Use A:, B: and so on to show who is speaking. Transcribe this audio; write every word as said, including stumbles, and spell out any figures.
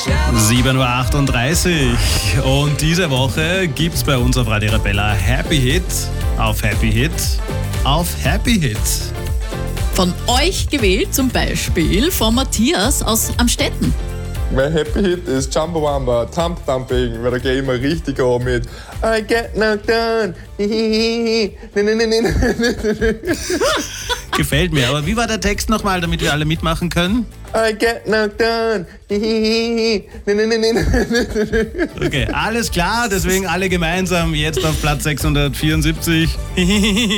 A: sieben Uhr achtunddreißig und diese Woche gibt's bei uns auf Radio Arabella Happy Hit auf Happy Hit auf Happy Hit.
B: Von euch gewählt zum Beispiel von Matthias aus Amstetten.
C: Mein Happy Hit ist Jumbo Wamba, Thump Thumping, weil da gehe ich immer richtig an mit I get knocked down.
A: Gefällt mir, aber wie war der Text nochmal, damit wir alle mitmachen können?
C: I get knocked down.
A: Okay, alles klar, deswegen alle gemeinsam jetzt auf Platz sechshundertvierundsiebzig.